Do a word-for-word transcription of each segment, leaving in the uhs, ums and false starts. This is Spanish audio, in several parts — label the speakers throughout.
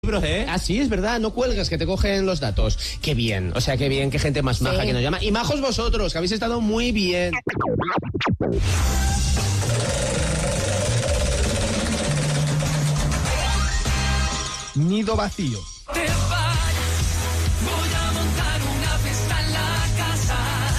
Speaker 1: ¿eh?
Speaker 2: Ah, sí, es verdad, no cuelgas, que te cogen los datos. Qué bien, o sea, qué bien, qué gente más maja sí. que nos llama. Y majos vosotros, que habéis estado muy bien.
Speaker 1: Nido vacío.
Speaker 3: Te vayas, voy a montar una fiesta en la casa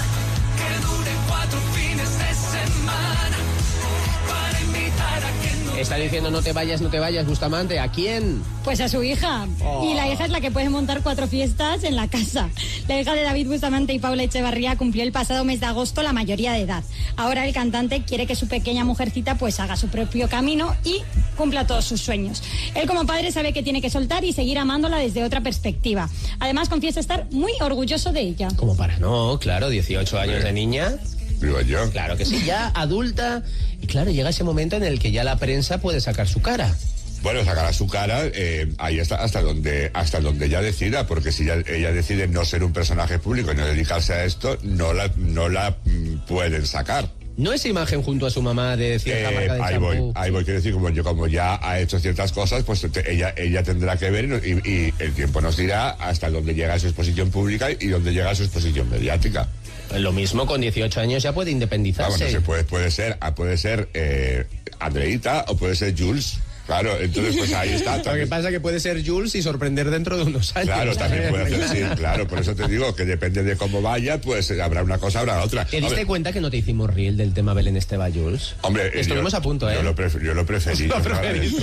Speaker 3: que dure cuatro fines de semana para invitar a quien no.
Speaker 2: Está diciendo no te vayas, no te vayas, Bustamante. ¿A quién?
Speaker 4: Pues a su hija. Oh. Y la hija es la que puede montar cuatro fiestas en la casa. La hija de David Bustamante y Paula Echevarría cumplió el pasado mes de agosto la mayoría de edad. Ahora el cantante quiere que su pequeña mujercita pues haga su propio camino y cumpla todos sus sueños. Él como padre sabe que tiene que soltar y seguir amándola desde otra perspectiva. Además confiesa estar muy orgulloso de ella.
Speaker 2: ¿Cómo para? No, claro, dieciocho años de niña.
Speaker 5: Digo yo.
Speaker 2: Claro que sí, ya adulta. Y claro, llega ese momento en el que ya la prensa puede sacar su cara.
Speaker 5: Bueno, sacará su cara, eh, ahí está, hasta donde hasta donde ella decida, porque si ella, ella decide no ser un personaje público y no dedicarse a esto, no la, no la mm, pueden sacar.
Speaker 2: ¿No esa imagen junto a su mamá de cierta
Speaker 5: eh,
Speaker 2: marca de
Speaker 5: ahí
Speaker 2: champú?
Speaker 5: voy, ahí voy, quiero decir, como yo como ya ha hecho ciertas cosas, pues te, ella ella tendrá que ver y, y el tiempo nos dirá hasta dónde llega su exposición pública y dónde llega su exposición mediática.
Speaker 2: Lo mismo con dieciocho años ya puede independizarse.
Speaker 5: Vamos, no se puede, puede ser, puede ser eh, Andreita o puede ser Jules. Claro, entonces pues ahí está.
Speaker 2: Lo que pasa es que puede ser Jules y sorprender dentro de unos años.
Speaker 5: Claro, también puede hacer, sí, claro, por eso te digo que depende de cómo vaya, pues habrá una cosa, habrá otra.
Speaker 2: ¿Te diste Hombre, cuenta que no te hicimos reel del tema Belén Esteba, Jules?
Speaker 5: Hombre,
Speaker 2: estuvimos
Speaker 5: yo,
Speaker 2: a punto, ¿eh?
Speaker 5: Yo lo, prefer, yo lo preferí.
Speaker 2: Lo preferí,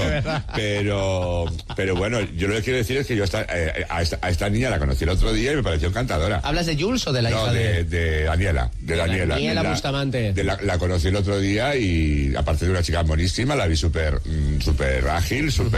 Speaker 5: pero, pero bueno, yo lo que quiero decir es que yo esta, eh, a, esta, a esta niña la conocí el otro día y me pareció encantadora.
Speaker 2: ¿Hablas de Jules o de la
Speaker 5: no,
Speaker 2: hija
Speaker 5: de,
Speaker 2: de...
Speaker 5: de Daniela? De, de Daniela.
Speaker 2: Daniela
Speaker 5: de
Speaker 2: Bustamante.
Speaker 5: De la, la conocí el otro día y aparte de una chica monísima, la vi súper súper ágil, súper...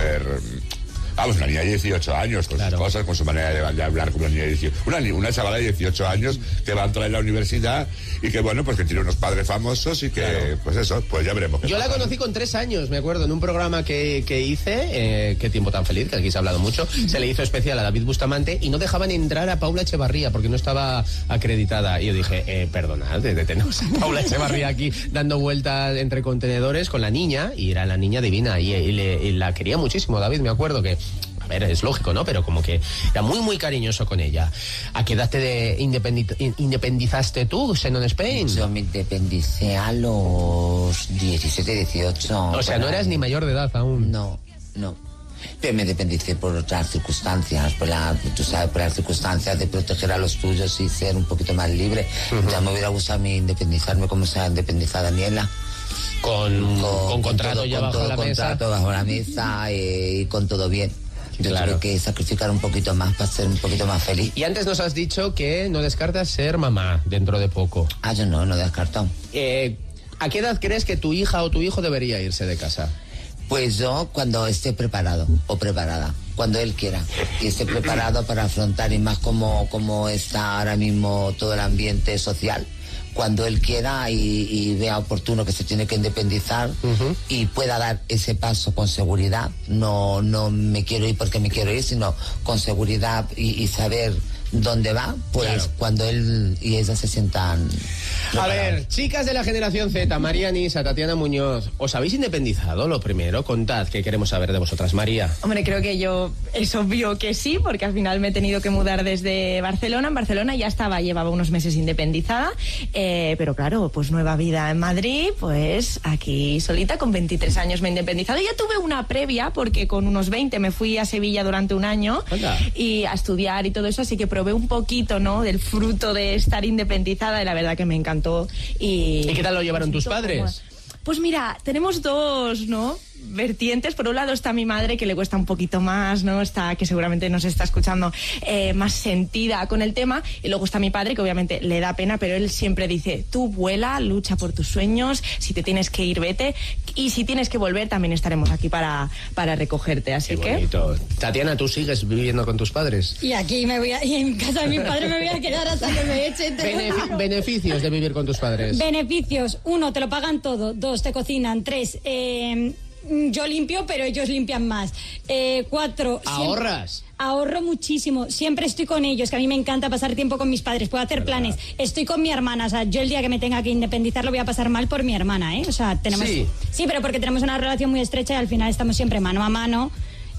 Speaker 5: Vamos, una niña de dieciocho años, con claro. sus cosas, con su manera de, de hablar como una niña de dieciocho. Una, una chavala de dieciocho años que va a entrar en la universidad y que, bueno, pues que tiene unos padres famosos y que, claro. pues eso, pues ya veremos.
Speaker 2: Yo la
Speaker 5: pasa.
Speaker 2: conocí con tres años, me acuerdo, en un programa que, que hice, eh, Qué tiempo tan feliz, que aquí se ha hablado mucho, se le hizo especial a David Bustamante y no dejaban entrar a Paula Echevarría porque no estaba acreditada. Y yo dije, eh, perdonad, tenemos a Paula Echevarría aquí dando vueltas entre contenedores con la niña, y era la niña divina, y, y, le, y la quería muchísimo, David, me acuerdo que... A ver, es lógico, ¿no? Pero como que era muy, muy cariñoso con ella. ¿A qué edad te independi- independizaste tú, Xenon Spain?
Speaker 6: Yo me independicé a los diecisiete, dieciocho.
Speaker 2: O sea, no eras ni mayor de edad aún.
Speaker 6: No, no. Pero me independicé por otras circunstancias, por la, tú sabes, por las circunstancias de proteger a los tuyos y ser un poquito más libre. Uh-huh. Ya me hubiera gustado a mí independizarme como se ha independizado Daniela.
Speaker 2: Con, con, con contrato
Speaker 6: todo,
Speaker 2: ya
Speaker 6: con
Speaker 2: bajo
Speaker 6: todo
Speaker 2: la
Speaker 6: contrato
Speaker 2: mesa.
Speaker 6: bajo la mesa y, y con todo bien. Yo
Speaker 2: claro.
Speaker 6: tuve que sacrificar un poquito más para ser un poquito más feliz.
Speaker 2: Y antes nos has dicho que no descartas ser mamá dentro de poco.
Speaker 6: Ah, yo no, no descarto.
Speaker 2: Eh, ¿A qué edad crees que tu hija o tu hijo debería irse de casa?
Speaker 6: Pues yo cuando esté preparado o preparada, cuando él quiera, y esté preparado para afrontar, y más como, como está ahora mismo todo el ambiente social, cuando él quiera y, y vea oportuno que se tiene que independizar uh-huh. y pueda dar ese paso con seguridad, no, no me quiero ir porque me quiero ir, sino con seguridad y, y saber dónde va, pues claro. cuando él y ella se sientan preparados.
Speaker 2: A ver, chicas de la generación Z, María Nisa, Tatiana Muñoz, ¿os habéis independizado? Lo primero, contad, ¿qué queremos saber de vosotras, María?
Speaker 7: Hombre, creo que yo es obvio que sí, porque al final me he tenido que mudar desde Barcelona. En Barcelona ya estaba, llevaba unos meses independizada, eh, pero claro, pues nueva vida en Madrid, pues aquí solita, con veintitrés años me he independizado. Ya tuve una previa, porque con unos veinte me fui a Sevilla durante un año Hola. y a estudiar y todo eso, así que probé un poquito, ¿no?, del fruto de estar independizada y la verdad que me encantó. ¿Y,
Speaker 2: ¿Y qué tal lo llevaron tus padres?
Speaker 7: Pues mira, tenemos dos, ¿no?, vertientes. Por un lado está mi madre, que le cuesta un poquito más, ¿no? Está, que seguramente nos está escuchando, eh, más sentida con el tema. Y luego está mi padre, que obviamente le da pena, pero él siempre dice, tú vuela, lucha por tus sueños, si te tienes que ir, vete, y si tienes que volver, también estaremos aquí para, para recogerte. Así
Speaker 2: Qué
Speaker 7: que...
Speaker 2: bonito. Tatiana, ¿tú sigues viviendo con tus padres?
Speaker 4: Y aquí me voy a, y en casa de mi padre me voy a quedar hasta que me echen.
Speaker 2: Benefi- beneficios de vivir con tus padres.
Speaker 4: Beneficios. Uno, te lo pagan todo. Dos, te cocinan. Tres, eh... yo limpio, pero ellos limpian más. Eh, cuatro...
Speaker 2: ¿Ahorras?
Speaker 4: Siempre, ahorro muchísimo. Siempre estoy con ellos, que a mí me encanta pasar tiempo con mis padres. Puedo hacer ¿verdad? Planes. Estoy con mi hermana. O sea, yo el día que me tenga que independizar lo voy a pasar mal por mi hermana, ¿eh? O sea, tenemos...
Speaker 2: Sí.
Speaker 4: Sí, pero porque tenemos una relación muy estrecha y al final estamos siempre mano a mano.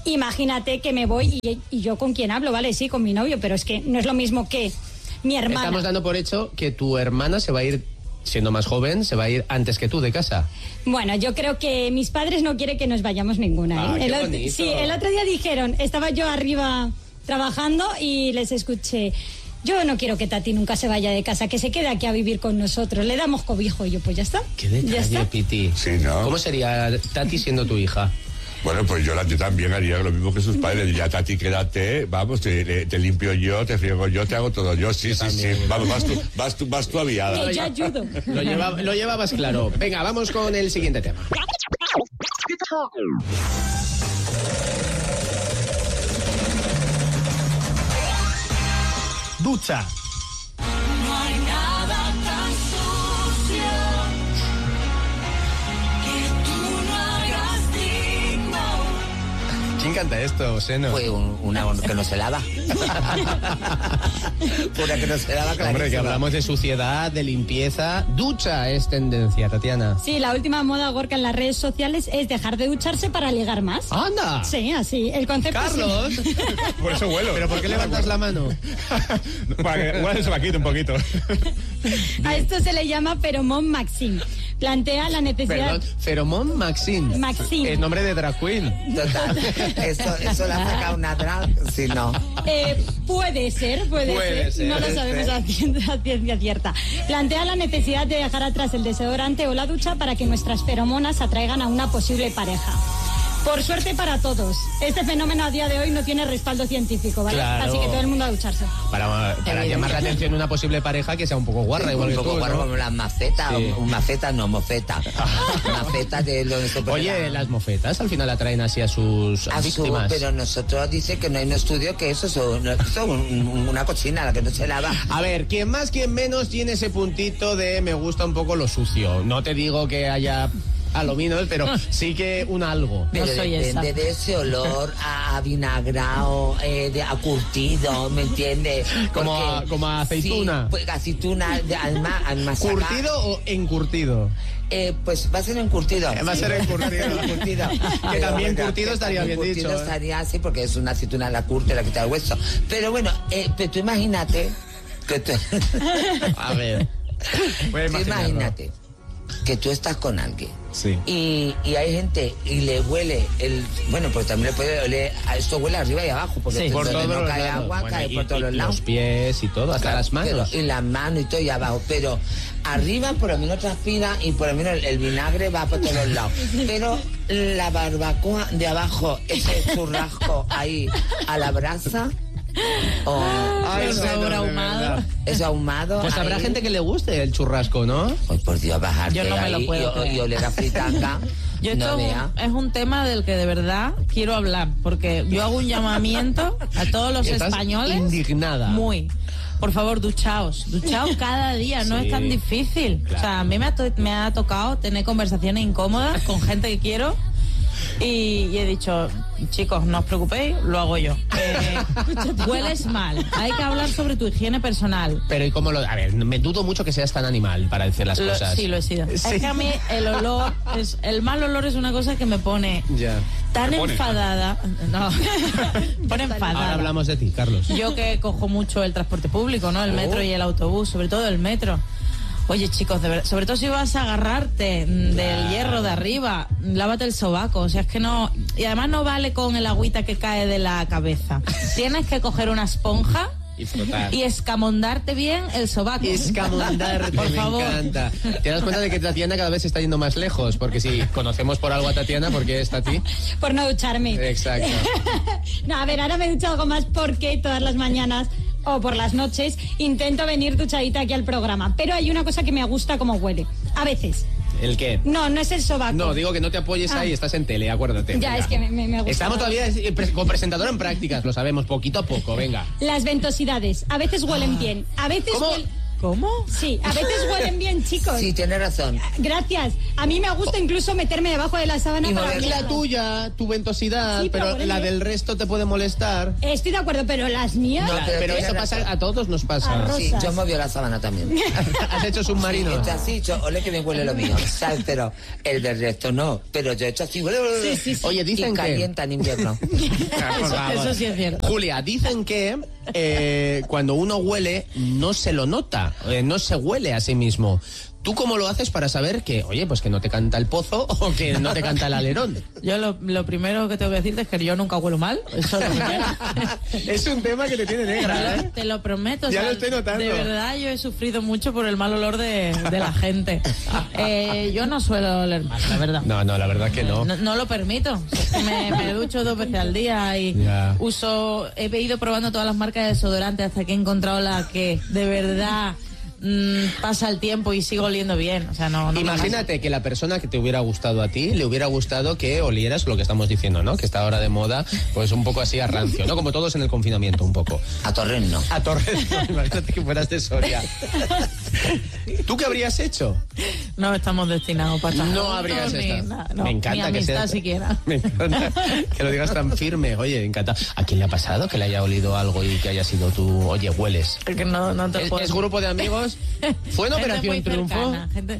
Speaker 4: Imagínate que me voy y, y yo con quién hablo, ¿vale? Sí, con mi novio, pero es que no es lo mismo que mi hermana.
Speaker 2: Estamos dando por hecho que tu hermana se va a ir, siendo más joven, se va a ir antes que tú de casa.
Speaker 4: Bueno, yo creo que mis padres no quieren que nos vayamos ninguna, ¿eh?
Speaker 2: Ah, qué
Speaker 4: el, otro-
Speaker 2: bonito.
Speaker 4: sí, el otro día dijeron, estaba yo arriba trabajando y les escuché, yo no quiero que Tati nunca se vaya de casa, que se quede aquí a vivir con nosotros, le damos cobijo. Y yo, pues ya está.
Speaker 2: Qué
Speaker 4: ya
Speaker 2: detalle,
Speaker 4: está.
Speaker 2: Piti.
Speaker 5: Sí, ¿no?
Speaker 2: ¿Cómo sería Tati siendo tu hija?
Speaker 5: Bueno, pues yo, la- yo también haría lo mismo que sus padres. Diría, Tati, quédate, vamos, te, te limpio yo, te friego yo, te hago todo yo. Sí, sí, sí. Vamos, vas tú, vas tú, vas tú aviada.
Speaker 4: Que yo ayudo.
Speaker 2: Lo, lleva, lo llevabas claro. Venga, vamos con el siguiente tema.
Speaker 1: Ducha.
Speaker 3: No hay nada tan sucio que tú no hagas digno.
Speaker 2: ¿Quién canta esto, Seno?
Speaker 6: Fue un- una que no se lava. Una que no se lava, claro.
Speaker 2: Hombre, que hablamos de suciedad, de limpieza. Ducha es tendencia, Tatiana.
Speaker 4: Sí, la última moda gorka en las redes sociales es dejar de ducharse para ligar más.
Speaker 2: ¡Anda!
Speaker 4: Sí, así. El concepto es-
Speaker 2: ¡Carlos!
Speaker 1: Por eso vuelo.
Speaker 2: ¿Pero por qué levantas la mano?
Speaker 1: Para que igual se va a quitar un poquito.
Speaker 4: a esto se le llama Feromón Maxim. Plantea la necesidad...
Speaker 2: Perdón, Feromón Maxine.
Speaker 4: Maxine.
Speaker 2: El nombre de drag queen.
Speaker 6: Total. Eso, eso la saca una drag, si no.
Speaker 4: Eh, puede ser, puede,
Speaker 2: Puede ser,
Speaker 4: no lo
Speaker 2: puede
Speaker 4: sabemos
Speaker 2: ser.
Speaker 4: a ciencia, a ciencia cierta. Plantea la necesidad de dejar atrás el desodorante o la ducha para que nuestras feromonas atraigan a una posible pareja. Por suerte para todos, este fenómeno a día de hoy no tiene respaldo científico, ¿vale?
Speaker 2: Claro.
Speaker 4: Así que todo el mundo a ducharse.
Speaker 2: Para, para llamar la atención de una posible pareja que sea un poco guarra, igual
Speaker 6: un
Speaker 2: que
Speaker 6: poco
Speaker 2: tú,
Speaker 6: guarro
Speaker 2: ¿no?
Speaker 6: como las macetas,
Speaker 2: Sí.
Speaker 6: o- macetas no, mofetas. Macetas de donde se pone
Speaker 2: Oye,
Speaker 6: la-
Speaker 2: las mofetas al final atraen así a sus
Speaker 6: a su-
Speaker 2: víctimas.
Speaker 6: pero nosotros dice que no hay un estudio que eso son, son un- una cochina la que no se lava.
Speaker 2: A ver, quien más, quien menos tiene ese puntito de me gusta un poco lo sucio. No te digo que haya aluminos, pero sí que un algo.
Speaker 6: Pero
Speaker 7: No soy
Speaker 6: depende
Speaker 7: esa.
Speaker 6: de ese olor a, a vinagrado, eh, de, a curtido, ¿me entiendes?
Speaker 2: Como a- como a aceituna.
Speaker 6: Sí, pues aceituna, de, alma, alma saca-
Speaker 2: ¿Curtido o encurtido?
Speaker 6: Eh, pues va a ser encurtido.
Speaker 2: Va a ser encurtido.
Speaker 6: encurtido.
Speaker 2: Que
Speaker 6: Pero
Speaker 2: también
Speaker 6: bueno,
Speaker 2: curtido
Speaker 6: que
Speaker 2: estaría
Speaker 6: también
Speaker 2: bien
Speaker 6: curtido
Speaker 2: dicho, ¿eh?
Speaker 6: estaría así porque es una aceituna, la curte, la quita el hueso. Pero bueno, eh, pero tú imagínate que tú,
Speaker 2: A ver. Voy a
Speaker 6: tú
Speaker 2: imaginarlo.
Speaker 6: imagínate que tú estás con alguien.
Speaker 2: Sí.
Speaker 6: Y, y hay gente y le huele el bueno, pues también le puede oler, a esto huele arriba y abajo porque
Speaker 7: Sí.
Speaker 6: tú-
Speaker 2: Por
Speaker 6: donde
Speaker 2: todos
Speaker 6: no
Speaker 2: los
Speaker 6: cae
Speaker 2: lados.
Speaker 6: agua
Speaker 2: Bueno,
Speaker 6: cae
Speaker 2: y-
Speaker 6: por todos
Speaker 2: y
Speaker 6: los lados.
Speaker 2: los pies y todo, hasta
Speaker 6: Claro,
Speaker 2: las manos.
Speaker 6: pero- y las manos y todo y abajo, pero arriba por lo menos transpira y por lo menos el, el vinagre va por todos los lados. Pero la barbacoa de abajo, ese churrasco ahí a la brasa, o
Speaker 2: Ay,
Speaker 7: el
Speaker 2: no,
Speaker 7: sabor
Speaker 2: no, de
Speaker 7: ahumado.
Speaker 2: verdad.
Speaker 6: ese ahumado.
Speaker 2: Pues habrá
Speaker 6: ahí.
Speaker 2: gente que le guste el churrasco, ¿no?
Speaker 6: Ay, por Dios, bajarte
Speaker 7: Yo no me lo
Speaker 6: ahí
Speaker 7: puedo
Speaker 6: y,
Speaker 7: creer.
Speaker 6: y oler a fritanga.
Speaker 7: Yo esto
Speaker 6: no
Speaker 7: es un-
Speaker 6: vea.
Speaker 7: es un tema del que de verdad quiero hablar, porque yo hago un llamamiento a todos los
Speaker 2: Estás
Speaker 7: españoles.
Speaker 2: indignada.
Speaker 7: Muy. Por favor, duchaos. Duchaos cada día, no
Speaker 2: Sí,
Speaker 7: es tan difícil.
Speaker 2: claro.
Speaker 7: O sea, a mí me ha, to- me ha tocado tener conversaciones incómodas con gente que quiero. Y, y he dicho, chicos, no os preocupéis, lo hago yo. Eh, hueles mal, hay que hablar sobre tu higiene personal.
Speaker 2: Pero ¿y cómo lo...? A ver, me dudo mucho que seas tan animal para decir las
Speaker 7: Lo-
Speaker 2: cosas.
Speaker 7: sí, lo he sido.
Speaker 2: Sí.
Speaker 7: Es que a mí el olor, es, el mal olor es una cosa que me pone
Speaker 2: Ya.
Speaker 7: tan enfadada. No, pone enfadada.
Speaker 2: Ahora hablamos de ti, Carlos.
Speaker 7: Yo que cojo mucho el transporte público, ¿no? El metro y el autobús, sobre todo el metro. Oye, chicos, de verdad, sobre todo si vas a agarrarte mm, del hierro de arriba, lávate el sobaco, o sea, es que no... Y además no vale con el agüita que cae de la cabeza. Tienes que coger una esponja
Speaker 2: Y frotar.
Speaker 7: y escamondarte bien el sobaco.
Speaker 2: Escamondarte,
Speaker 7: Por
Speaker 2: me
Speaker 7: favor.
Speaker 2: encanta. ¿Te das cuenta de que Tatiana cada vez se está yendo más lejos? Porque si conocemos por algo a Tatiana, ¿por qué está a ti?
Speaker 4: Por no ducharme.
Speaker 2: Exacto.
Speaker 4: No, a ver, ahora me he duchado algo más porque todas las mañanas o por las noches intento venir duchadita aquí al programa. Pero hay una cosa que me gusta como huele. A veces.
Speaker 2: ¿El qué?
Speaker 4: No, no es el sobaco.
Speaker 2: No, digo que no te apoyes
Speaker 4: Ah.
Speaker 2: ahí, estás en tele, acuérdate.
Speaker 4: Ya,
Speaker 2: venga.
Speaker 4: es que me, me, me gusta.
Speaker 2: Estamos todavía eh, pre- con presentadora en prácticas, lo sabemos, poquito a poco, venga.
Speaker 4: Las ventosidades. A veces huelen bien. A veces
Speaker 2: ¿Cómo?
Speaker 4: huel-
Speaker 7: ¿Cómo?
Speaker 4: Sí, a veces huelen bien, chicos.
Speaker 6: Sí, tienes razón.
Speaker 4: Gracias. A mí me gusta incluso meterme debajo de la sábana
Speaker 6: Y
Speaker 4: para
Speaker 6: mover
Speaker 2: Y la
Speaker 4: olerlas.
Speaker 2: tuya, tu ventosidad,
Speaker 4: Sí, pero
Speaker 2: pero
Speaker 4: huele
Speaker 2: la
Speaker 4: bien.
Speaker 2: del resto te puede molestar.
Speaker 4: Estoy de acuerdo, pero las mías...
Speaker 6: No,
Speaker 2: Claro,
Speaker 6: pero
Speaker 2: pero
Speaker 6: tienes
Speaker 2: eso pasa,
Speaker 6: razón.
Speaker 2: a todos nos pasa.
Speaker 4: Arroz.
Speaker 6: Sí, yo movió la sábana también.
Speaker 2: Has hecho submarino.
Speaker 6: Hecho así, yo, ole que me huele lo mío, ¿sabes? Pero el del resto no. Pero yo he hecho así, huele,
Speaker 4: Sí, sí, sí.
Speaker 2: Oye, dicen
Speaker 6: y
Speaker 2: que...
Speaker 6: calienta en invierno.
Speaker 2: Eso,
Speaker 7: Eso sí es cierto.
Speaker 2: Julia, dicen que eh, cuando uno huele no se lo nota, eh, no se huele a sí mismo. ¿Tú cómo lo haces para saber que, oye, pues que no te canta el pozo o que no te canta el alerón?
Speaker 7: Yo lo, lo primero que tengo que decirte es que yo nunca huelo mal. Eso es lo primero.
Speaker 2: Es un tema que te tiene negra, ¿eh?
Speaker 7: Te lo prometo.
Speaker 2: Ya
Speaker 7: o sea,
Speaker 2: lo estoy notando.
Speaker 7: De verdad, yo he sufrido mucho por el mal olor de, de la gente. Eh, yo no suelo oler mal, la verdad.
Speaker 2: No, no, la verdad que no.
Speaker 7: No, no lo permito. Me, me ducho dos veces al día y
Speaker 2: Ya.
Speaker 7: uso. He ido probando todas las marcas de desodorante hasta que he encontrado la que de verdad mm, pasa el tiempo y sigo oliendo bien. O sea, no. no me
Speaker 2: Imagínate que la persona que te hubiera gustado a ti, le hubiera gustado que olieras lo que estamos diciendo, ¿no? Que está ahora de moda, pues un poco así a rancio, ¿no? Como todos en el confinamiento, un poco.
Speaker 6: A Torrent no.
Speaker 2: A Torres, no, imagínate que fueras de Soria. ¿Tú qué habrías hecho?
Speaker 7: No estamos destinados para estar
Speaker 2: No
Speaker 7: juntos,
Speaker 2: habrías
Speaker 7: ni
Speaker 2: estado.
Speaker 7: nada, no,
Speaker 2: me encanta
Speaker 7: ni
Speaker 2: que
Speaker 7: amistad
Speaker 2: sea.
Speaker 7: siquiera.
Speaker 2: Me encanta que lo digas tan firme. Oye, me encanta. ¿A quién le ha pasado que le haya olido algo y que haya sido tú? Oye, hueles.
Speaker 7: Que no, no te
Speaker 2: ¿Es,
Speaker 7: puedo-
Speaker 2: es grupo de amigos? ¿Fue en
Speaker 7: Gente
Speaker 2: Operación
Speaker 7: muy
Speaker 2: Triunfo?
Speaker 7: cercana, gente-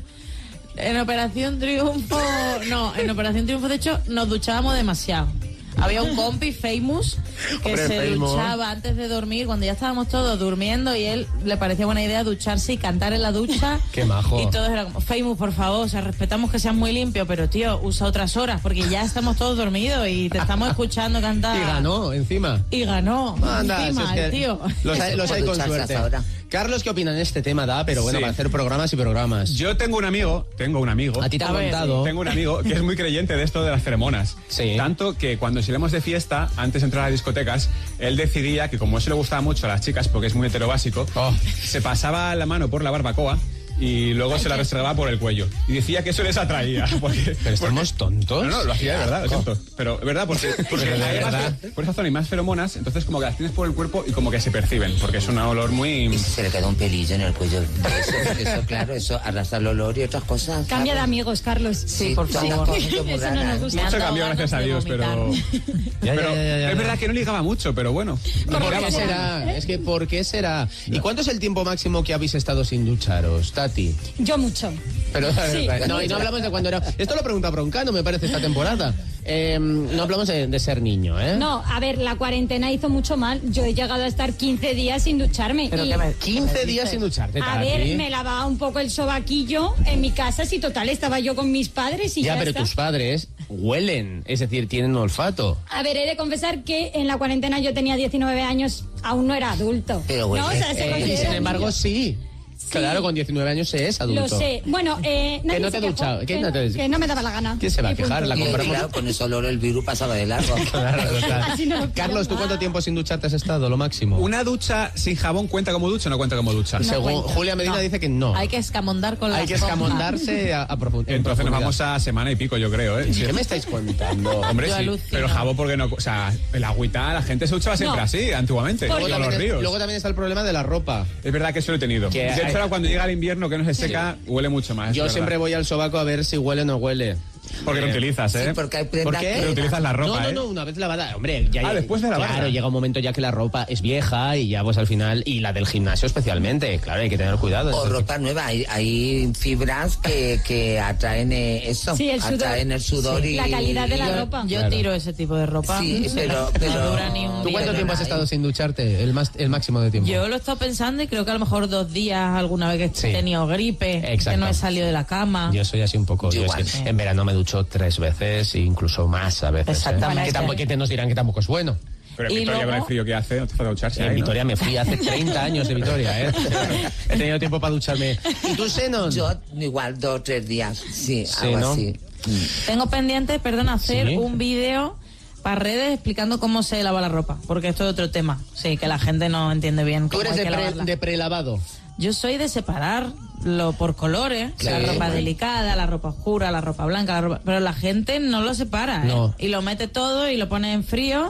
Speaker 7: En Operación Triunfo, no, en Operación Triunfo de hecho nos duchábamos demasiado. Había un compi, Famous, que
Speaker 2: Hombre,
Speaker 7: se
Speaker 2: Famous.
Speaker 7: duchaba antes de dormir, cuando ya estábamos todos durmiendo, y él le parecía buena idea ducharse y cantar en la ducha.
Speaker 2: Qué majo.
Speaker 7: Y todos eran como, Famous, por favor, o sea, respetamos que seas muy limpio, pero tío, usa otras horas, porque ya estamos todos dormidos y te estamos escuchando cantar.
Speaker 2: Y ganó, encima.
Speaker 7: Y ganó.
Speaker 2: Anda,
Speaker 7: encima,
Speaker 2: si es
Speaker 7: el
Speaker 2: que
Speaker 7: tío.
Speaker 2: Los hay, los hay con
Speaker 6: Ducharse
Speaker 2: suerte.
Speaker 6: hasta ahora.
Speaker 2: Carlos, ¿qué opinan de este tema, da? Pero bueno,
Speaker 1: Sí.
Speaker 2: para hacer programas y programas.
Speaker 1: Yo tengo un amigo, tengo un amigo.
Speaker 2: A ti te
Speaker 7: A
Speaker 2: han
Speaker 7: ver,
Speaker 2: contado.
Speaker 1: Tengo un amigo que es muy creyente de esto de las feromonas.
Speaker 2: Sí.
Speaker 1: Tanto que cuando salimos de fiesta, antes de entrar a las discotecas, él decidía que como eso le gustaba mucho a las chicas, porque es muy heterobásico,
Speaker 2: Oh.
Speaker 1: se pasaba la mano por la barbacoa y luego se la restregaba por el cuello. Y decía que eso les atraía. Porque,
Speaker 2: Pero estamos tontos.
Speaker 1: No, no, lo hacía de verdad, lo siento. Pero es verdad, porque, porque
Speaker 2: Pero de
Speaker 1: hay más-
Speaker 2: verdad.
Speaker 1: por esa zona hay más feromonas, entonces como que las tienes por el cuerpo y como que se perciben, porque es un olor muy...
Speaker 6: Y si se le queda un pelillo en el cuello. Eso, eso claro, eso arrastra el olor y otras cosas.
Speaker 4: Cambia de
Speaker 6: ¿sabes?
Speaker 4: amigos, Carlos.
Speaker 6: Sí,
Speaker 7: por
Speaker 6: todas
Speaker 7: favor.
Speaker 6: cosas muy
Speaker 4: Eso no
Speaker 6: raras.
Speaker 4: nos gusta.
Speaker 7: Me han
Speaker 1: Mucho
Speaker 7: dado
Speaker 1: cambió,
Speaker 7: ganas
Speaker 1: gracias a
Speaker 7: de
Speaker 1: Dios,
Speaker 7: vomitar.
Speaker 1: pero...
Speaker 2: Ya, ya,
Speaker 1: pero
Speaker 2: ya, ya, ya.
Speaker 1: es verdad que no ligaba mucho, pero bueno.
Speaker 2: ¿Por
Speaker 1: Ligaba
Speaker 2: qué
Speaker 1: poco.
Speaker 2: será? Es que ¿por qué será? ¿Y cuánto es el tiempo máximo que habéis estado sin ducharos, Tati?
Speaker 4: Yo mucho.
Speaker 2: Pero
Speaker 4: Sí.
Speaker 2: no, y no hablamos de cuando era. Esto lo pregunta Broncano, me parece, esta temporada. Eh, no hablamos de, de ser niño, ¿eh?
Speaker 4: No, a ver, la cuarentena hizo mucho mal. Yo he llegado a estar quince días sin ducharme.
Speaker 7: Pero
Speaker 4: y,
Speaker 7: que me-
Speaker 2: quince días sin ducharte,
Speaker 4: a
Speaker 2: Tati.
Speaker 4: ver, me lavaba un poco el sobaquillo en mi casa, si total estaba yo con mis padres y
Speaker 2: Ya,
Speaker 4: ya,
Speaker 2: pero
Speaker 4: está.
Speaker 2: tus padres huelen, es decir, tienen olfato.
Speaker 4: A ver, he de confesar que en la cuarentena yo tenía diecinueve años, aún no era adulto.
Speaker 6: Pero bueno,
Speaker 4: ¿no? O sea, se
Speaker 2: Eh, y
Speaker 4: considera
Speaker 2: sin embargo,
Speaker 4: niño.
Speaker 2: sí. Claro, con diecinueve años se es adulto.
Speaker 4: Lo sé. Bueno, eh, nadie
Speaker 2: no
Speaker 4: se
Speaker 2: te he
Speaker 4: quejó,
Speaker 2: duchado, que
Speaker 4: Que,
Speaker 2: no te-
Speaker 4: que no me daba la gana.
Speaker 2: ¿Quién se va a
Speaker 4: Y punto.
Speaker 2: quejar? La
Speaker 6: Y,
Speaker 2: compramos.
Speaker 6: claro, con ese olor el virus pasaba de largo.
Speaker 2: Claro, total.
Speaker 4: Así no lo
Speaker 2: Carlos, ¿tú cuánto tiempo sin ducharte has estado? Lo máximo.
Speaker 1: ¿Una ducha sin jabón cuenta como ducha o no cuenta como ducha?
Speaker 2: Según
Speaker 7: cuenta.
Speaker 2: Julia Medina
Speaker 7: No.
Speaker 2: dice que no.
Speaker 7: Hay que escamondar con la
Speaker 2: Hay que escamondarse a, a profund- en
Speaker 1: Entonces nos
Speaker 2: profundidad.
Speaker 1: vamos a semana y pico, yo creo, ¿eh?
Speaker 2: ¿Qué me estáis contando?
Speaker 1: Hombre,
Speaker 7: Yo
Speaker 1: sí.
Speaker 7: alucino.
Speaker 1: Pero jabón porque no... O sea, el agüita, la gente se duchaba siempre
Speaker 4: No.
Speaker 1: así, antiguamente,
Speaker 4: Porque
Speaker 1: con
Speaker 2: Luego
Speaker 1: los
Speaker 2: también,
Speaker 1: ríos.
Speaker 2: luego también está el problema de la ropa.
Speaker 1: Es verdad que eso lo he tenido.
Speaker 2: Que
Speaker 1: De
Speaker 2: hay-
Speaker 1: hecho, ahora cuando llega el invierno que no se seca, huele mucho más. es
Speaker 2: Yo
Speaker 1: verdad.
Speaker 2: siempre voy al sobaco a ver si huele o no huele.
Speaker 1: Porque lo utilizas, ¿eh?
Speaker 6: Sí, porque hay
Speaker 2: ¿Por
Speaker 6: prendas
Speaker 2: qué?
Speaker 6: que-
Speaker 1: Pero utilizas la ropa,
Speaker 2: no, no,
Speaker 1: ¿eh?
Speaker 2: no, una vez lavada. Hombre, ya.
Speaker 1: Ah, después de lavarla.
Speaker 2: Claro, llega un momento ya que la ropa es vieja y ya, pues al final. Y la del gimnasio especialmente. Claro, hay que tener cuidado.
Speaker 6: O
Speaker 2: Entonces,
Speaker 6: ropa nueva, hay, hay fibras que, que atraen eh, eso,
Speaker 4: Sí, el sudor.
Speaker 6: atraen el sudor
Speaker 4: Sí,
Speaker 6: y...
Speaker 4: la calidad de la
Speaker 7: Yo,
Speaker 4: ropa.
Speaker 7: yo
Speaker 2: Claro.
Speaker 7: tiro ese tipo de ropa.
Speaker 6: Sí, pero-
Speaker 7: no
Speaker 6: pero-
Speaker 7: dura ni un
Speaker 2: ¿Tú
Speaker 7: día.
Speaker 2: cuánto tiempo has
Speaker 6: Ay.
Speaker 2: estado sin ducharte? El, más, el máximo de tiempo.
Speaker 7: Yo lo he estado pensando y creo que a lo mejor dos días alguna vez que
Speaker 2: Sí.
Speaker 7: he tenido gripe,
Speaker 2: Exacto.
Speaker 7: que no he salido de la cama.
Speaker 2: Yo soy así un poco.
Speaker 6: Yo
Speaker 2: Yo es
Speaker 6: igual.
Speaker 2: que en verano me ducho tres veces, e incluso más a veces. ¿eh?
Speaker 7: Exactamente.
Speaker 2: Que, tampoco, que te nos dirán que tampoco es bueno.
Speaker 1: Pero en
Speaker 7: Y
Speaker 1: Vitoria, con
Speaker 7: luego-
Speaker 1: el frío que hace, no te falta ducharse.
Speaker 2: En
Speaker 1: ahí, ¿no?
Speaker 2: Vitoria me fui hace treinta años de Vitoria, ¿eh? He tenido tiempo para ducharme. ¿Y tú, Senon?
Speaker 6: Yo igual dos o tres días, sí,
Speaker 2: Sí,
Speaker 6: algo
Speaker 2: ¿no?
Speaker 6: así.
Speaker 7: Tengo pendiente, perdón, hacer
Speaker 2: Sí.
Speaker 7: un vídeo para redes explicando cómo se lava la ropa, porque esto es otro tema. Sí, que la gente no entiende bien
Speaker 2: Tú
Speaker 7: cómo
Speaker 2: eres
Speaker 7: hay
Speaker 2: de,
Speaker 7: que
Speaker 2: pre-
Speaker 7: lavarla.
Speaker 2: de prelavado.
Speaker 7: Yo soy de separarlo por colores,
Speaker 2: Claro,
Speaker 7: la ropa
Speaker 2: bueno.
Speaker 7: delicada, la ropa oscura, la ropa blanca, la ropa... pero la gente no lo separa, ¿eh?
Speaker 2: No.
Speaker 7: Y lo mete todo y lo pone en frío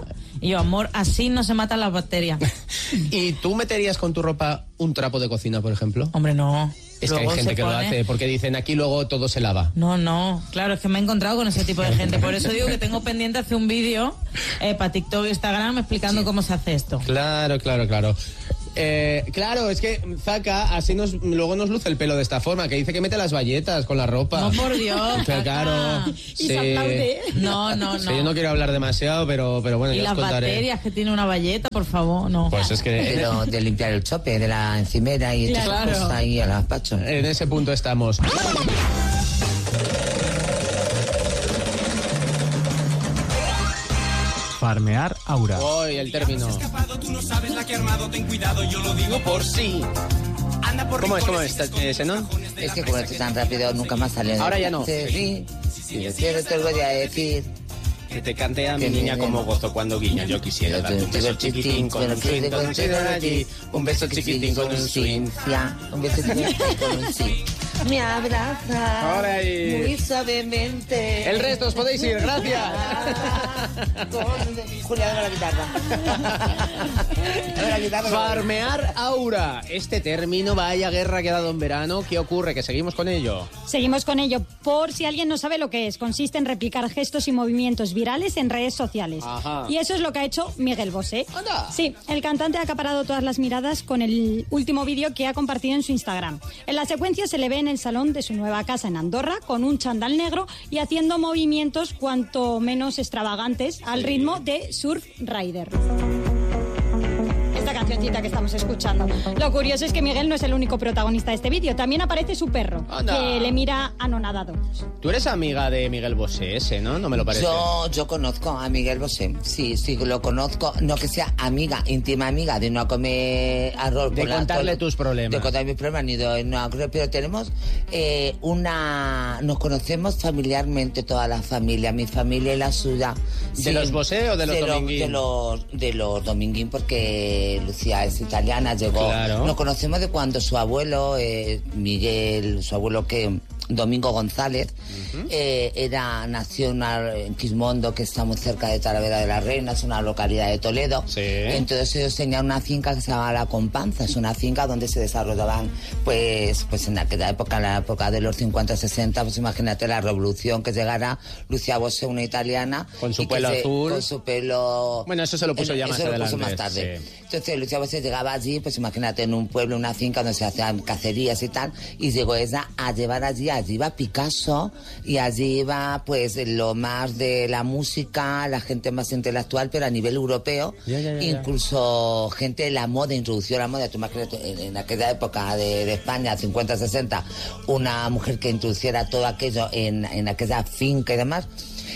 Speaker 8: Y yo, amor, así no se matan las bacterias.
Speaker 2: ¿Y tú meterías con tu ropa un trapo de cocina, por ejemplo?
Speaker 8: Hombre, no.
Speaker 2: Es que hay
Speaker 8: Luego
Speaker 2: gente
Speaker 8: se
Speaker 2: que lo
Speaker 8: pone-
Speaker 2: hace porque dicen aquí luego todo se lava.
Speaker 8: No, no, claro, es que me he encontrado con ese tipo de gente. Por eso digo que tengo pendiente hacer un vídeo eh, para TikTok e Instagram explicando cómo se hace esto.
Speaker 2: Claro, claro, claro. Eh, claro, es que Zaka así nos, luego nos luce el pelo de esta forma, que dice que mete las bayetas con la ropa.
Speaker 8: No, por Dios.
Speaker 2: Que claro.
Speaker 8: Y se aplaude. No, no,
Speaker 2: Sí,
Speaker 8: no.
Speaker 2: yo no quiero hablar demasiado, pero, pero bueno,
Speaker 8: Y
Speaker 2: ya
Speaker 8: las
Speaker 2: os contaré.
Speaker 8: bacterias que tiene una bayeta, por favor, no.
Speaker 2: Pues es que
Speaker 6: Pero de limpiar el chope, de la encimera y estas
Speaker 8: Claro.
Speaker 6: cosas ahí a las pachos.
Speaker 2: en ese punto estamos.
Speaker 9: Farmear Aura.
Speaker 2: Hoy el término.
Speaker 3: Tú no sabes la que he armado, ten cuidado, yo lo digo por sí. Anda por
Speaker 2: ¿Cómo es, cómo
Speaker 3: rincones
Speaker 2: es, eh, Senón?
Speaker 6: Es que como estoy tan rápido, nunca más sale.
Speaker 2: Ahora ya no.
Speaker 6: Sí, sí, yo quiero te lo voy a decir.
Speaker 10: Que te cante a mi
Speaker 6: Que
Speaker 10: niña
Speaker 6: me-
Speaker 10: como gozo cuando guiña. Yo quisiera darte un beso chiquitín con un swing, con un swing allí. Un beso chiquitín con un swing.
Speaker 6: Ya, un beso chiquitín con un sí. Me abraza
Speaker 2: Ahora ahí.
Speaker 6: muy suavemente.
Speaker 2: El resto os podéis ir, gracias.
Speaker 6: Con Julia, dame la guitarra. Dame la guitarra.
Speaker 2: Farmear Aura. Este término, vaya guerra que ha dado en verano. ¿Qué ocurre? Que seguimos con ello.
Speaker 4: Seguimos con ello. Por si alguien no sabe lo que es, consiste en replicar gestos y movimientos virales en redes sociales.
Speaker 2: Ajá.
Speaker 4: Y eso es lo que ha hecho Miguel Bosé.
Speaker 2: Anda.
Speaker 4: Sí, el cantante ha acaparado todas las miradas con el último vídeo que ha compartido en su Instagram. En la secuencia se le ve en el salón de su nueva casa en Andorra con un chándal negro y haciendo movimientos cuanto menos extravagantes al ritmo de Surf Rider. Esta cancioncita que estamos escuchando. Lo curioso es que Miguel no es el único protagonista de este vídeo. También aparece su perro,
Speaker 2: Anda.
Speaker 4: que le mira anonadado.
Speaker 2: Tú eres amiga de Miguel Bosé ese, ¿no? No me lo parece.
Speaker 6: Yo, yo conozco a Miguel Bosé, sí, sí, lo conozco, no que sea amiga, íntima amiga, de no comer arroz.
Speaker 2: De
Speaker 6: por la-
Speaker 2: contarle
Speaker 6: por-
Speaker 2: tus problemas.
Speaker 6: De contarle mis problemas, ni de no, pero tenemos eh, una, nos conocemos familiarmente, toda la familia, mi familia y la suya.
Speaker 2: ¿De los Bosé o de los Dominguín?
Speaker 6: De los, de los Dominguín, porque Lucía es italiana, llegó.
Speaker 2: Claro.
Speaker 6: Nos conocemos de cuando su abuelo, eh, Miguel, su abuelo que... Domingo González, eh, era, nació en, una- en Quismondo, que está muy cerca de Talavera de la Reina, es una localidad de Toledo.
Speaker 2: Sí.
Speaker 6: Entonces ellos tenían una finca que se llamaba La Companza, es una finca donde se desarrollaban, pues, pues en aquella época, en la época de los cincuenta, sesenta, pues imagínate la revolución que llegara Lucía Bosé, una italiana.
Speaker 2: Con su
Speaker 6: y que
Speaker 2: pelo
Speaker 6: se-
Speaker 2: azul.
Speaker 6: Con su pelo...
Speaker 2: Bueno, eso se lo puso ya más
Speaker 6: eso lo puso
Speaker 2: adelante,
Speaker 6: más tarde.
Speaker 2: sí.
Speaker 6: Entonces Lucía Bosé llegaba allí, pues imagínate, en un pueblo, una finca donde se hacían cacerías y tal, y llegó ella a llevar allí, allí iba Picasso, y allí iba pues lo más de la música, la gente más intelectual, pero a nivel europeo,
Speaker 2: Ya, ya, ya, ya.
Speaker 6: incluso gente de la moda, introdució la moda, tú imagínate, en, en aquella época de, de España, cincuenta, sesenta, una mujer que introduciera todo aquello en, en aquella finca y demás.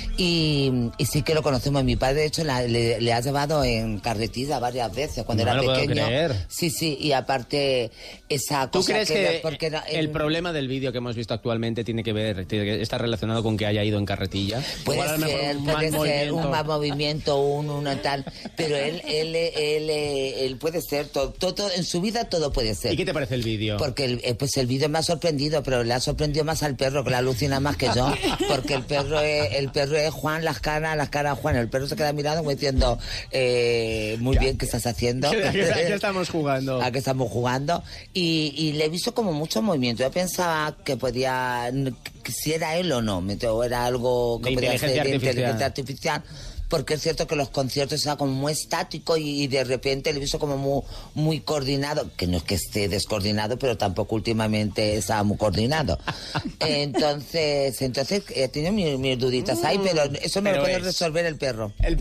Speaker 6: Y, y sí que lo conocemos. Mi padre, de hecho, la- le, le ha llevado en carretilla varias veces cuando
Speaker 2: No
Speaker 6: era
Speaker 2: me lo puedo
Speaker 6: pequeño.
Speaker 2: creer.
Speaker 6: Sí, sí, y aparte esa
Speaker 2: ¿Tú
Speaker 6: cosa
Speaker 2: crees que,
Speaker 6: porque era-
Speaker 2: el problema del vídeo que hemos visto actualmente tiene que ver, tiene que- está relacionado con que haya ido en carretilla?
Speaker 6: Puede
Speaker 2: Igual a lo mejor
Speaker 6: ser,
Speaker 2: un
Speaker 6: puede
Speaker 2: mal
Speaker 6: ser
Speaker 2: movimiento.
Speaker 6: un mal movimiento, un, uno tal, pero él, él, él, él, él puede ser, todo, todo, en su vida todo puede ser.
Speaker 2: ¿Y qué te parece el vídeo?
Speaker 6: Porque el, eh, pues el vídeo me ha sorprendido, pero le ha sorprendido más al perro, que la alucina más que yo, porque el perro es, el perro es Juan, las caras, las caras Juan, el perro se queda mirando como diciendo, eh, muy bien, ¿qué estás haciendo?
Speaker 2: ¿A qué- a qué estamos jugando?
Speaker 6: ¿A qué estamos jugando? Y, y le he visto como mucho movimiento. Yo pensaba que podía, que si era él o no, me- o era algo que
Speaker 2: De
Speaker 6: podía
Speaker 2: inteligencia
Speaker 6: ser de
Speaker 2: artificial.
Speaker 6: inteligencia artificial. Porque es cierto que los conciertos era como muy estático y, y de repente le he visto como muy, muy coordinado, que no es que esté descoordinado, pero tampoco últimamente estaba muy coordinado. Entonces, entonces he tenido mis, mis duditas ahí, pero eso me
Speaker 2: Pero
Speaker 6: lo puede
Speaker 2: es-
Speaker 6: resolver el perro.
Speaker 2: El-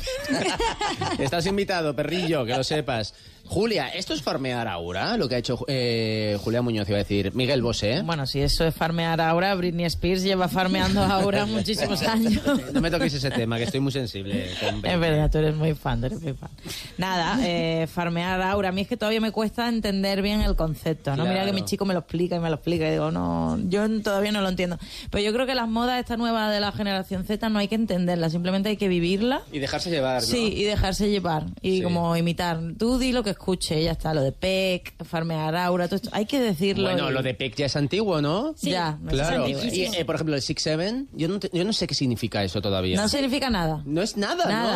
Speaker 2: Estás invitado, perrillo, que lo sepas. Julia, ¿esto es farmear ahora? Lo que ha hecho eh, Julia Muñoz, iba a decir Miguel Bosé.
Speaker 8: Bueno, si eso es farmear ahora, Britney Spears lleva farmeando ahora muchísimos años.
Speaker 2: No me toquéis ese tema, que estoy muy sensible. Con
Speaker 8: Es verdad, tú eres muy fan, tú eres muy fan. Nada, eh, farmear aura. A mí es que todavía me cuesta entender bien el concepto, ¿no? Mira
Speaker 2: Claro.
Speaker 8: que mi chico me lo explica y me lo explica y digo, no, yo todavía no lo entiendo. Pero yo creo que las modas esta nueva de la generación Z no hay que entenderlas, simplemente hay que vivirla.
Speaker 2: Y dejarse llevar, ¿no?
Speaker 8: Sí, y dejarse llevar. Y
Speaker 2: Sí.
Speaker 8: como imitar. Tú di lo que escuche, ya está. Lo de P E C, farmear aura, todo esto. Hay que decirlo.
Speaker 2: Bueno,
Speaker 8: y-
Speaker 2: lo de P E C ya es antiguo, ¿no?
Speaker 8: Sí, ya, no
Speaker 2: Claro.
Speaker 8: es
Speaker 2: Y,
Speaker 8: antiguísimo.
Speaker 2: eh, por ejemplo, el six seven, yo no, te- yo no sé qué significa eso todavía.
Speaker 8: No significa nada.
Speaker 2: No es nada,
Speaker 8: Nada.
Speaker 2: ¿no?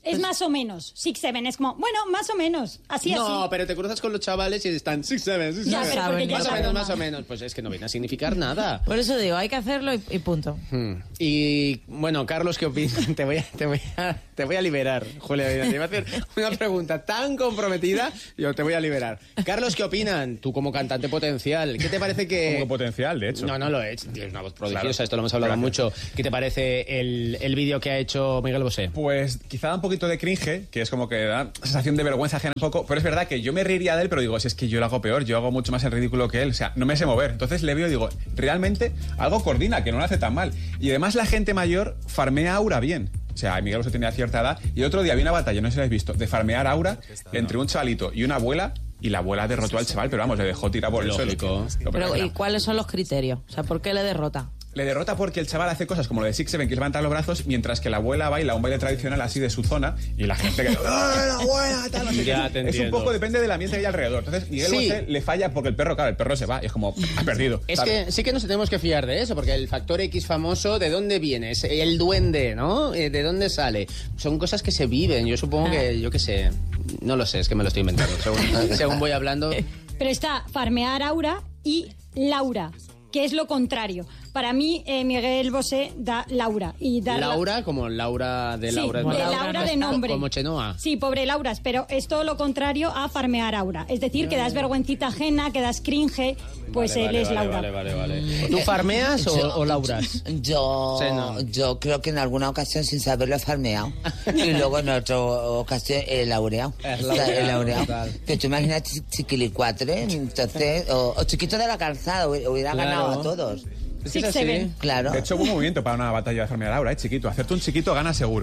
Speaker 4: Es más o menos. Six Seven es como, bueno, más o menos. Así,
Speaker 2: no,
Speaker 4: así.
Speaker 2: pero te cruzas con los chavales y están Six Seven, Six
Speaker 4: Ya,
Speaker 2: Seven.
Speaker 4: pero porque ya
Speaker 2: Más
Speaker 4: es
Speaker 2: o
Speaker 4: la
Speaker 2: menos,
Speaker 4: broma.
Speaker 2: más o menos. Pues es que no viene a significar nada.
Speaker 8: Por eso digo, hay que hacerlo y, y punto.
Speaker 2: Hmm. Y bueno, Carlos, ¿qué opinas? Te voy a, te voy a, te voy a liberar, Julia. Te voy a hacer una pregunta tan comprometida, yo te voy a liberar. Carlos, ¿qué opinan? Tú como cantante potencial, ¿qué te parece que...?
Speaker 1: Como potencial, de hecho.
Speaker 2: No, no lo es. Tienes una voz prodigiosa,
Speaker 1: Claro.
Speaker 2: esto lo hemos hablado
Speaker 1: Gracias.
Speaker 2: mucho. ¿Qué te parece el, el vídeo que ha hecho Miguel Bosé?
Speaker 1: Pues quizá da un poquito de cringe, que es como que da sensación de vergüenza ajena un poco, pero es verdad que yo me reiría de él, pero digo, si es que yo lo hago peor, yo hago mucho más el ridículo que él, o sea, no me sé mover. Entonces le veo y digo, realmente algo coordina, que no lo hace tan mal. Y además la gente mayor farmea aura bien. O sea, Miguel Bosé tenía cierta edad y el otro día había una batalla, no sé si la habéis visto, de farmear aura entre un chavalito y una abuela. Y la abuela derrotó al chaval, pero vamos, le dejó tirar por el
Speaker 2: Lógico.
Speaker 1: suelo.
Speaker 8: Pero, ¿y cuáles son los criterios? O sea, ¿por qué le derrota?
Speaker 1: Le derrota porque el chaval hace cosas como lo de Six Seven, que es levantar los brazos, mientras que la abuela baila un baile tradicional así de su zona y la gente que... ¡Ah, la abuela! Tal, no sé
Speaker 2: Ya
Speaker 1: qué.
Speaker 2: te
Speaker 1: Es un
Speaker 2: entiendo.
Speaker 1: poco, depende del ambiente que hay alrededor. Entonces, Miguel
Speaker 2: Sí.
Speaker 1: Bosé le falla porque el perro, claro, el perro se va y es como, ha perdido.
Speaker 2: Es
Speaker 1: ¿sabes?
Speaker 2: que sí que nos tenemos que fiar de eso, porque el factor X famoso, ¿de dónde viene? Es el duende, ¿no? Eh, ¿De dónde sale? Son cosas que se viven. Yo supongo que, yo qué sé, no lo sé, es que me lo estoy inventando. Según, según voy hablando...
Speaker 4: Pero está farmear aura y Laura, que es lo contrario. Para mí, eh, Miguel Bosé da Laura. Y dar la-
Speaker 2: Laura, como Laura de
Speaker 4: Sí,
Speaker 2: Laura.
Speaker 4: de
Speaker 2: ¿no?
Speaker 4: Laura de nombre.
Speaker 2: Como Chenoa.
Speaker 4: Sí, pobre Lauras, pero es todo lo contrario a farmear aura. Es decir, que das vergüencita ajena, que das cringe, pues
Speaker 2: Vale,
Speaker 4: él
Speaker 2: vale,
Speaker 4: es
Speaker 2: vale,
Speaker 4: Laura.
Speaker 2: Vale, vale, vale. ¿Tú farmeas o,
Speaker 6: Yo-
Speaker 2: o lauras?
Speaker 6: Yo,
Speaker 2: Sí, no.
Speaker 6: yo creo que en alguna ocasión sin saberlo he farmeado. Y luego en otra ocasión he laureado.
Speaker 2: Has
Speaker 6: O sea, he
Speaker 2: laureado,
Speaker 6: laureado.
Speaker 2: total.
Speaker 6: Que tú imaginas chi- chiquilicuatre, entonces, o, o chiquito de la calzada, hubiera hubiera
Speaker 2: Claro.
Speaker 6: ganado a todos.
Speaker 2: Es que
Speaker 4: Six
Speaker 2: es así.
Speaker 4: Seven.
Speaker 6: Claro.
Speaker 1: De hecho, buen movimiento para una batalla de farmear aura, ¿eh, chiquito? Hacerte un chiquito gana seguro.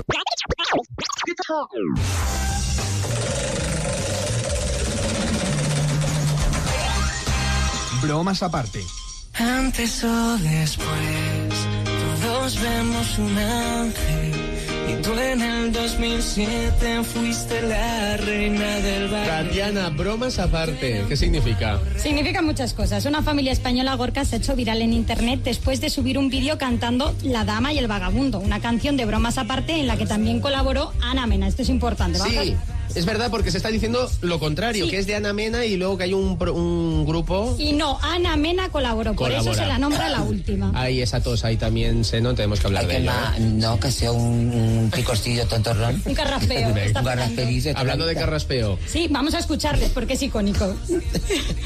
Speaker 9: Bromas aparte.
Speaker 3: Antes o después, todos vemos un ángel. Y tú en el dos mil siete fuiste la reina del baile.
Speaker 2: Tatiana, bromas aparte. ¿Qué significa?
Speaker 4: Significa muchas cosas. Una familia española, Gorka, se ha hecho viral en internet después de subir un vídeo cantando La Dama y el Vagabundo, una canción de bromas aparte en la que también colaboró Ana Mena. Esto es importante. Vamos
Speaker 2: Sí,
Speaker 4: a-
Speaker 2: es verdad porque se está diciendo lo contrario,
Speaker 4: Sí.
Speaker 2: que es de Ana Mena y luego que hay un, pro- un grupo...
Speaker 4: Y no, Ana Mena colaboró, por eso
Speaker 2: Colabora.
Speaker 4: se la nombra la última.
Speaker 2: Hay esa tos ahí también, se no tenemos que hablar
Speaker 6: Hay
Speaker 2: de
Speaker 6: que
Speaker 2: ello.
Speaker 6: ma-
Speaker 2: ¿eh?
Speaker 6: no, que sea un, un picorcillo tontorrón.
Speaker 4: Un carraspeo.
Speaker 6: Un
Speaker 4: está pasando.
Speaker 6: garrasperillo.
Speaker 2: Hablando de carraspeo.
Speaker 4: Sí, vamos a escucharles porque es icónico.